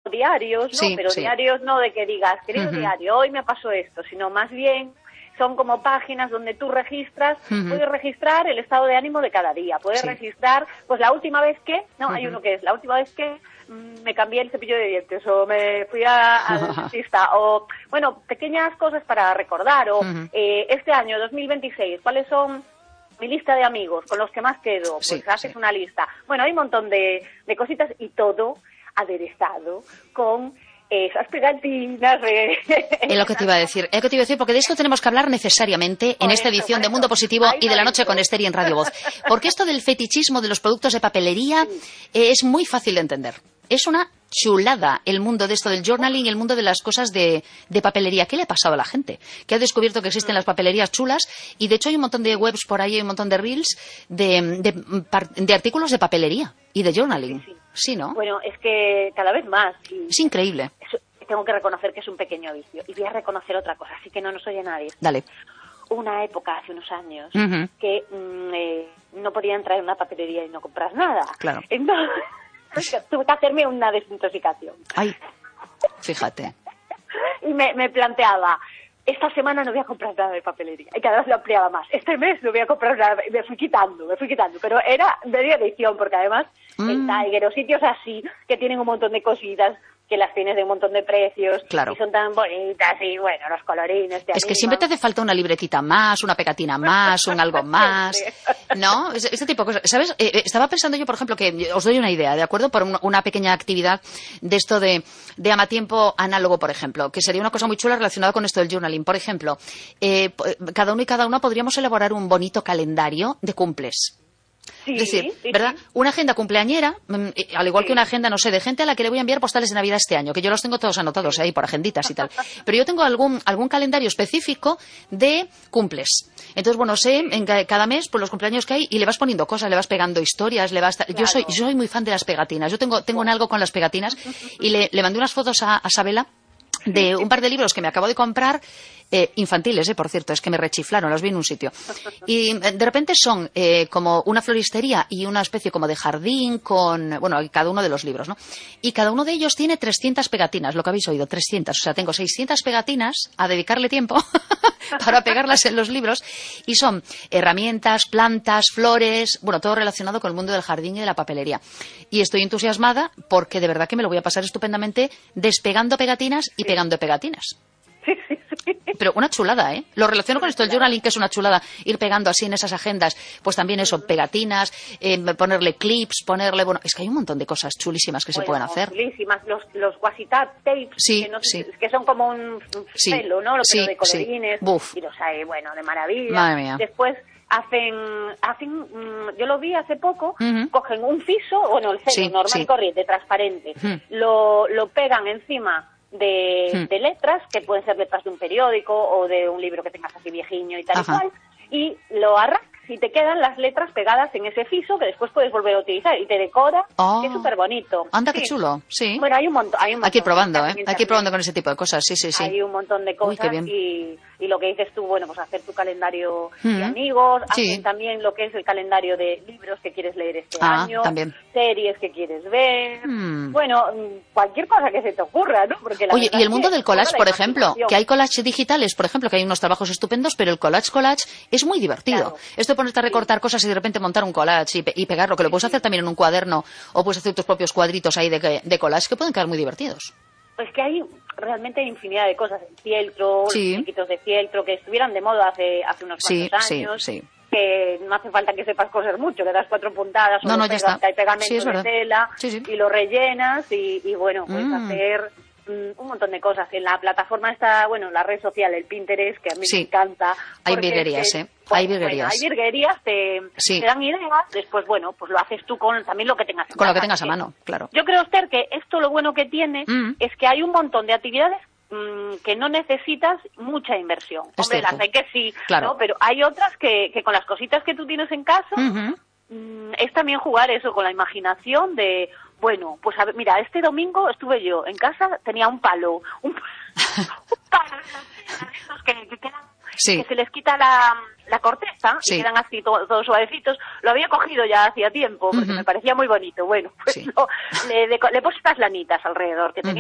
diarios, ¿no? Sí, Pero sí. diarios no de que digas, querido diario, hoy me pasó esto, sino más bien son como páginas donde tú registras, puedes registrar el estado de ánimo de cada día, puedes registrar, pues la última vez que, no, hay uno que es la última vez que me cambié el cepillo de dientes, o me fui al dentista, o, bueno, pequeñas cosas para recordar, o este año, 2026, ¿cuáles son mi lista de amigos con los que más quedo? Pues haces una lista. Bueno, hay un montón de cositas y todo aderezado con esas pegatinas. Es lo que te iba a decir, porque de esto tenemos que hablar necesariamente en esta edición de Mundo Positivo y de la noche con Esther y en Radio Voz. Porque esto del fetichismo de los productos de papelería es muy fácil de entender. Es una chulada el mundo de esto del journaling, el mundo de las cosas de papelería. ¿Qué le ha pasado a la gente? Que ha descubierto que existen las papelerías chulas y de hecho hay un montón de webs por ahí, hay un montón de reels de artículos de papelería y de journaling. Sí, ¿no? Bueno, es que cada vez más. Es increíble. Tengo que reconocer que es un pequeño vicio. Y voy a reconocer otra cosa, así que no nos oye nadie. Dale. Una época, hace unos años, que no podía entrar en una papelería y no comprar nada. Claro. Entonces, tuve que hacerme una desintoxicación. Ay, fíjate. Y me planteaba, esta semana no voy a comprar nada de papelería. Y cada vez lo ampliaba más. Este mes no voy a comprar nada. Y me fui quitando. Pero era media edición, porque además el Tiger o sitios así, que tienen un montón de cositas, que las tienes de un montón de precios, y son tan bonitas, y bueno, los colorines te Es que animan. siempre te hace falta una libretita más, una pegatina más, un algo más, ¿no? Este tipo de cosas. ¿Sabes? Estaba pensando yo, por ejemplo, que os doy una idea, ¿de acuerdo? Por una pequeña actividad de esto de amatiempo análogo, por ejemplo, que sería una cosa muy chula relacionada con esto del journaling. Por ejemplo, cada uno y cada una podríamos elaborar un bonito calendario de cumples. Sí, es decir, ¿verdad? Una agenda cumpleañera, al igual que una agenda, no sé, de gente a la que le voy a enviar postales de Navidad este año, que yo los tengo todos anotados ahí por agenditas y tal. Pero yo tengo algún calendario específico de cumples. Entonces, bueno, sé en cada mes pues los cumpleaños que hay y le vas poniendo cosas, le vas pegando historias, Claro. Yo soy muy fan de las pegatinas. Yo tengo en algo con las pegatinas y le mandé unas fotos a Sabela de un par de libros que me acabo de comprar, infantiles, por cierto, es que me rechiflaron, los vi en un sitio. Y de repente son como una floristería y una especie como de jardín con, bueno, cada uno de los libros, ¿no? Y cada uno de ellos tiene 300 pegatinas, lo que habéis oído, 300. O sea, tengo 600 pegatinas a dedicarle tiempo para pegarlas en los libros y son herramientas, plantas, flores, bueno, todo relacionado con el mundo del jardín y de la papelería. Y estoy entusiasmada porque de verdad que me lo voy a pasar estupendamente despegando pegatinas y pegando pegatinas. Pero una chulada, ¿eh? Lo relaciono con esto del journaling, que es una chulada, ir pegando así en esas agendas, pues también eso, pegatinas, ponerle clips, bueno, es que hay un montón de cosas chulísimas que se pueden hacer. Chulísimas, los washi-tape tapes, que son como un pelo, ¿no? Pero de colorines, y los hay, bueno, de maravilla. Madre mía. Después hacen yo lo vi hace poco, cogen un fiso, bueno, el celo normal corriente, transparente, lo pegan encima de letras, que pueden ser letras de un periódico o de un libro que tengas así viejiño y tal y cual, y lo arrancas y te quedan las letras pegadas en ese fiso que después puedes volver a utilizar y te decora, que es súper bonito. Anda, qué chulo, sí. Bueno, hay un montón. Hay que ir probando, Hay que ir probando con ese tipo de cosas, sí. Hay un montón de cosas. Uy, qué bien. Y lo que dices tú, bueno, pues hacer tu calendario de amigos, hacen también lo que es el calendario de libros que quieres leer este año, también. series que quieres ver, bueno, cualquier cosa que se te ocurra, ¿no? Porque oye, y el mundo del collage, por ejemplo, que hay collages digitales, por ejemplo, que hay unos trabajos estupendos, pero el collage es muy divertido. Claro. Esto de ponerte a recortar cosas y de repente montar un collage y pegarlo, que lo puedes hacer también en un cuaderno, o puedes hacer tus propios cuadritos ahí de collage que pueden quedar muy divertidos. Pues que hay realmente infinidad de cosas, el fieltro, los chiquitos de fieltro, que estuvieran de moda hace unos cuantos años, que no hace falta que sepas coser mucho, que das 4 puntadas, ya está. Hay pegamento de tela, y lo rellenas, y bueno, puedes hacer un montón de cosas. En la plataforma está, bueno, la red social, el Pinterest, que a mí me encanta. Hay virguerías, Hay virguerías. Bueno, hay virguerías, te dan ideas, después, bueno, pues lo haces tú con también lo que tengas en con lo que tengas a mano, claro. Yo creo, Esther, que esto lo bueno que tiene es que hay un montón de actividades que no necesitas mucha inversión. Hombre, las hay que claro. ¿no? Pero hay otras que con las cositas que tú tienes en casa, es también jugar eso con la imaginación de, bueno, pues a ver, mira, este domingo estuve yo en casa, tenía un palo que quedan, que se les quita la corteza y quedan así todos suavecitos. Lo había cogido ya hacía tiempo porque me parecía muy bonito. Bueno, pues le he puesto estas lanitas alrededor que tenía